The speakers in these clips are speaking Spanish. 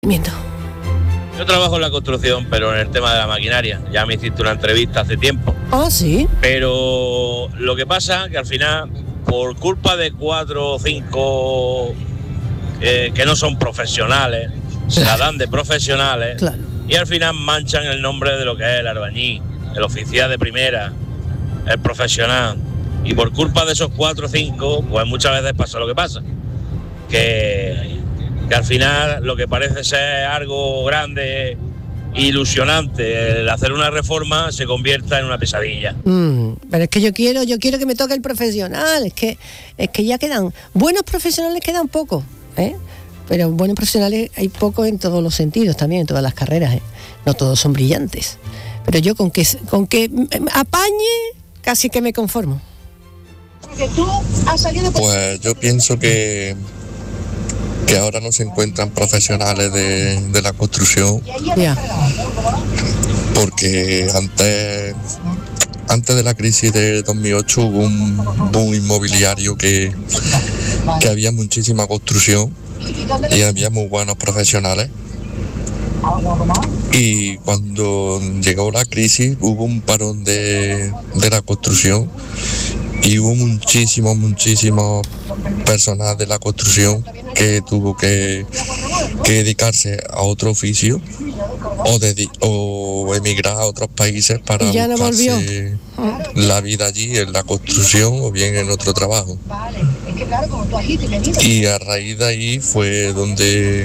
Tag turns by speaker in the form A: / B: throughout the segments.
A: Miento.
B: Yo trabajo en la construcción, pero en el tema de la maquinaria. Ya me hiciste una entrevista hace tiempo.
A: Ah, sí.
B: Pero lo que pasa es que al final, por culpa de 4 o 5 que no son profesionales, se la dan de profesionales,
A: Claro.
B: y al final manchan el nombre de lo que es el albañil, el oficial de primera, el profesional. Y por culpa de esos 4 o 5, pues muchas veces pasa lo que pasa. Que al final lo que parece ser algo grande, ilusionante, el hacer una reforma se convierta en una pesadilla.
A: Pero es que yo quiero que me toque el profesional, es que ya quedan, buenos profesionales quedan pocos, pero buenos profesionales hay pocos en todos los sentidos también, en todas las carreras, no todos son brillantes, pero yo con que apañe casi que me conformo.
C: Pues yo pienso que ahora no se encuentran profesionales de la construcción,
A: Ya.
C: porque antes de la crisis de 2008 hubo un boom inmobiliario que había muchísima construcción y había muy buenos profesionales. Y cuando llegó la crisis hubo un parón de la construcción y hubo muchísimos personal de la construcción que tuvo que dedicarse a otro oficio o emigrar a otros países para
A: ¿Y ya no
C: buscarse la vida allí en la construcción o bien en otro trabajo. Y a raíz de ahí fue donde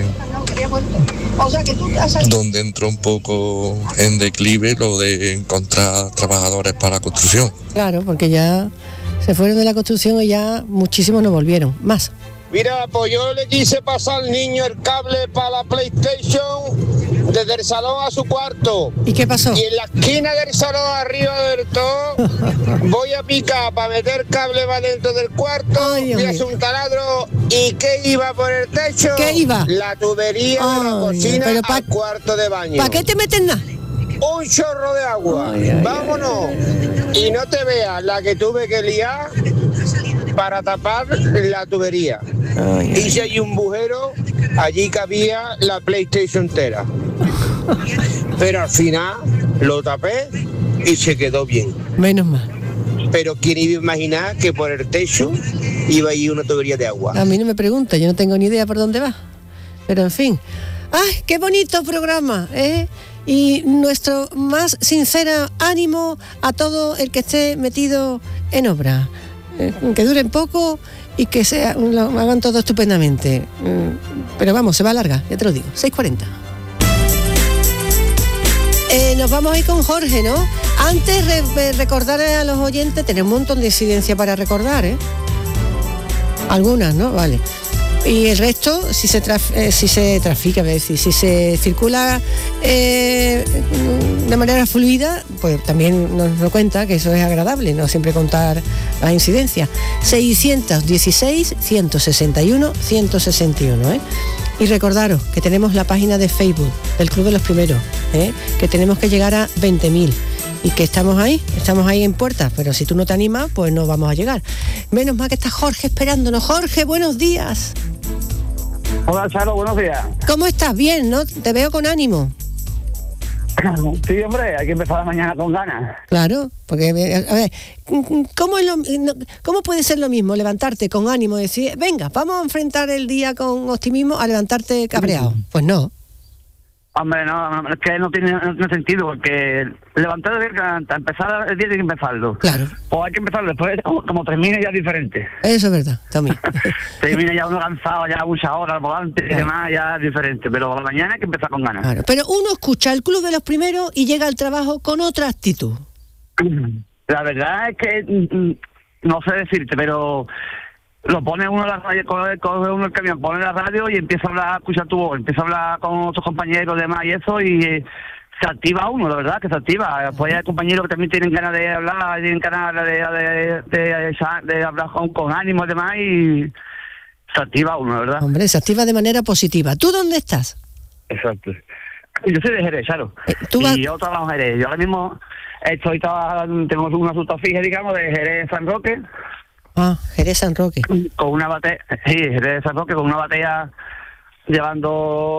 C: entró un poco en declive lo de encontrar trabajadores para la construcción.
A: Claro, porque ya se fueron de la construcción y ya muchísimos no volvieron, más.
D: Mira, pues yo le quise pasar al niño el cable para la PlayStation desde el salón a su cuarto.
A: ¿Y qué pasó?
D: Y en la esquina del salón arriba del todo voy a picar para meter cable para dentro del cuarto.
A: Ay, Dios
D: voy a hacer
A: mío.
D: un taladro. ¿Y qué iba por el techo?
A: ¿Qué iba?
D: La tubería de la cocina
A: pero
D: al cuarto de baño.
A: ¿Para qué te metes nada?
D: Un chorro de agua. Vámonos. Y no te veas la que tuve que liar para tapar la tubería. Hice allí un bujero, allí cabía la PlayStation entera. Pero al final lo tapé y se quedó bien.
A: Menos mal.
D: Pero ¿quién iba a imaginar que por el techo iba a ir una tubería de agua?
A: A mí no me pregunta, yo no tengo ni idea por dónde va. Pero en fin. ¡Ay, qué bonito programa! Y nuestro más sincero ánimo a todo el que esté metido en obra. Que duren poco y que lo hagan todo estupendamente. Pero vamos, se va larga, ya te lo digo. 6:40. Nos vamos a ir con Jorge, ¿no? Antes recordar a los oyentes, tenemos un montón de incidencia para recordar, Algunas, ¿no? Vale. Y el resto, si se trafica, es decir, si se circula de manera fluida, pues también nos cuenta que eso es agradable, no siempre contar las incidencias. 616-161-161, Y recordaros que tenemos la página de Facebook del Club de los Primeros, que tenemos que llegar a 20.000. Y que estamos ahí en puertas, pero si tú no te animas, pues no vamos a llegar. Menos mal que está Jorge esperándonos. Jorge, buenos días.
E: Hola, Charo, buenos días.
A: ¿Cómo estás? Bien, ¿no? Te veo con ánimo.
E: Sí, hombre, hay que empezar la mañana con ganas.
A: Claro, porque, a ver, ¿cómo puede ser lo mismo levantarte con ánimo y decir, venga, vamos a enfrentar el día con optimismo a levantarte cabreado? Pues no.
E: Hombre, no, es que no tiene sentido, porque levantar empezar el día tiene que empezarlo.
A: Claro.
E: O hay que empezarlo después, como termine ya es diferente.
A: Eso es verdad, también.
E: Termina ya uno cansado, ya muchas horas al volante y demás, ya es diferente. Pero por la mañana hay que empezar con ganas.
A: Claro, pero uno escucha el Club de los Primeros y llega al trabajo con otra actitud.
E: La verdad es que no sé decirte, pero lo pone uno en la radio, coge uno el camión, pone la radio y empieza a hablar, a escuchar tu voz, empieza a hablar con otros compañeros y demás y eso, y se activa uno, la verdad que se activa. Pues hay compañeros que también tienen ganas de hablar, tienen ganas de hablar con ánimo y demás, y se activa uno, la verdad.
A: Hombre, se activa de manera positiva. ¿Tú dónde estás?
E: Exacto. Yo soy de Jerez, claro. Y yo trabajo en Jerez. Yo ahora mismo tengo una ruta fija, digamos, de Jerez San Roque.
A: Ah, Jerez San Roque.
E: Con una batea, sí, Jerez San Roque, con una batea llevando